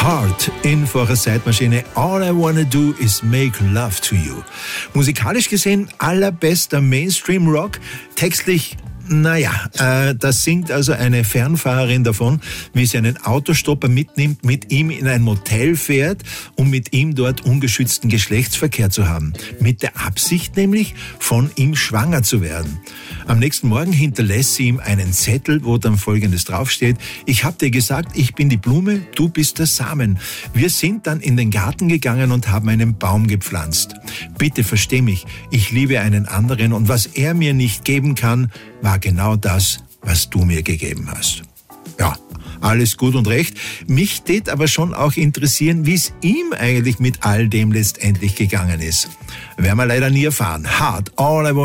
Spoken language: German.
Heart in vor der Zeitmaschine. All I wanna do is make love to you. Musikalisch gesehen allerbester Mainstream-Rock, textlich da singt also eine Fernfahrerin davon, wie sie einen Autostopper mitnimmt, mit ihm in ein Motel fährt, um mit ihm dort ungeschützten Geschlechtsverkehr zu haben. Mit der Absicht nämlich, von ihm schwanger zu werden. Am nächsten Morgen hinterlässt sie ihm einen Zettel, wo dann Folgendes draufsteht: Ich hab dir gesagt, ich bin die Blume, du bist der Samen. Wir sind dann in den Garten gegangen und haben einen Baum gepflanzt. Bitte versteh mich, ich liebe einen anderen und was er mir nicht geben kann, war genau das, was du mir gegeben hast. Ja, alles gut und recht. Mich tät aber schon auch interessieren, wie es ihm eigentlich mit all dem letztendlich gegangen ist. Werden wir leider nie erfahren. Hard, all I want